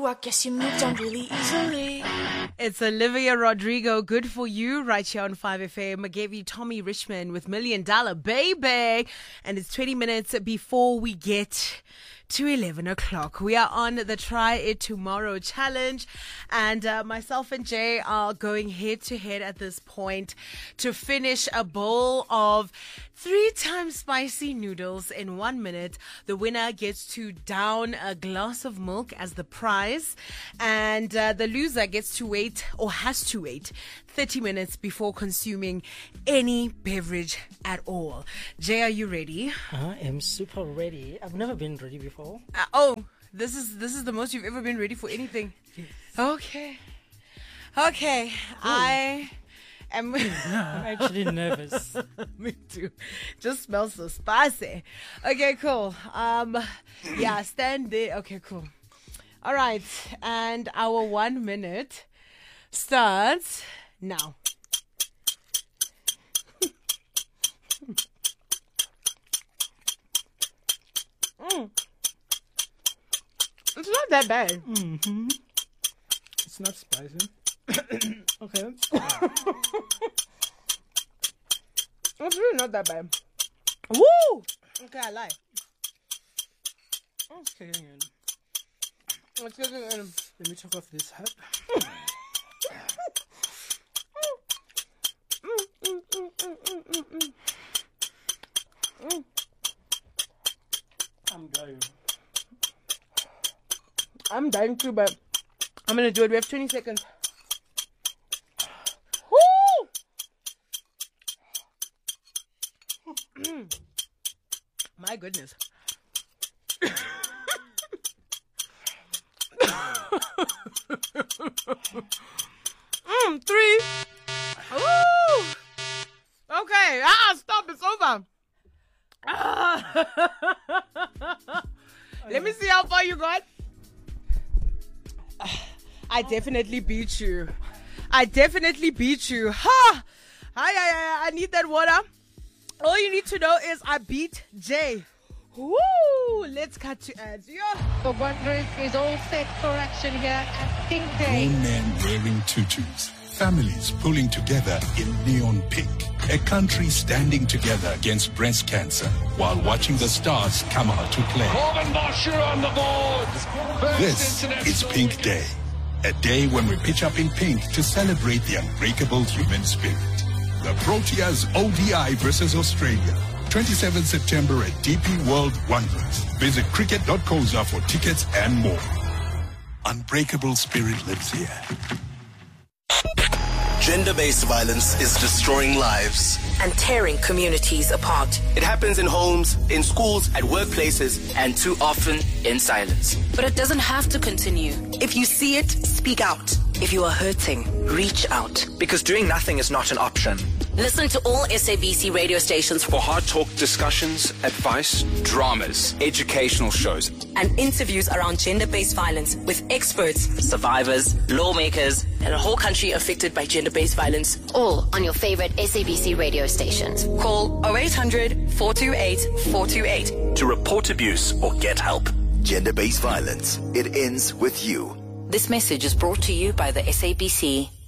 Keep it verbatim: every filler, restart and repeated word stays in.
you, I guess you moved on really easily. It's Olivia Rodrigo, Good For You, right here on five F M. I gave you Tommy Richmond with Million Dollar Baby. And it's twenty minutes before we get to eleven o'clock. We are on the Try It Tomorrow challenge, and uh, myself and Jay are going head to head at this point to finish a bowl of three times spicy noodles in one minute. The winner gets to down a glass of milk as the prize, and uh, the loser gets to wait or has to wait thirty minutes before consuming any beverage at all. Jay, are you ready? I am super ready. I've never been ready before. Uh, oh, this is this is the most you've ever been ready for anything. Yes. Okay. Okay. Ooh. I am I'm actually nervous. Me too. Just smells so spicy. Okay, cool. Um yeah, stand there. Okay, cool. All right. And our one minute starts now. mm. It's not that bad. Mm-hmm. It's not spicy. Okay. It's really not that bad. Woo! Okay, I lie. It's kicking in. It's kicking in. Let me take off this hat. I'm dying. I'm dying too, but I'm gonna do it. We have twenty seconds. Woo! My goodness. mm, three. Ooh. Okay. Ah, stop. It's over. Ah. Let me see how far you got. I definitely beat you. I definitely beat you. Ha! Hi, I, I, I need that water. All you need to know is I beat Jay. Woo! Let's cut to ads. Yeah. The Wanderers is all set for action here at Pink Day. Grown men wearing tutus. Families pulling together in neon pink. A country standing together against breast cancer while watching the stars come out to play. Corbin Bosher on the board. First This is Pink Day. A day when we pitch up in pink to celebrate the unbreakable human spirit. The Proteas O D I versus Australia. twenty-seventh September at D P World Wanderers. Visit cricket dot co za for tickets and more. Unbreakable spirit lives here. Gender-based violence is destroying lives and tearing communities apart. It happens in homes, in schools, at workplaces, and too often in silence. But it doesn't have to continue. If you see it, speak out. If you are hurting, reach out. Because doing nothing is not an option. Listen to all S A B C radio stations for hard talk discussions, advice, dramas, educational shows, and interviews around gender-based violence with experts, survivors, lawmakers, and a whole country affected by gender-based violence. All on your favorite S A B C radio stations. Call oh eight hundred, four two eight, four two eight to report abuse or get help. Gender-based violence. It ends with you. This message is brought to you by the S A B C.